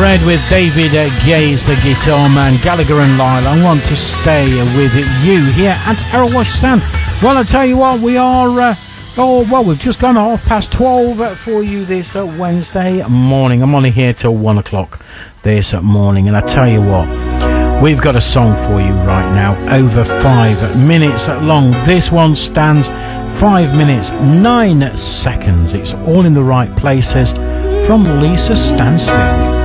Red with David Gaze, the guitar man, Gallagher and Lyle. I want to stay with you here at Erewash Stand. Well, I tell you what, we are, we've just gone 12:30 for you this Wednesday morning. I'm only here till 1 o'clock this morning, and I tell you what, we've got a song for you right now, over 5 minutes long. This one stands 5 minutes, 9 seconds. It's all in the right places, from Lisa Stansfield.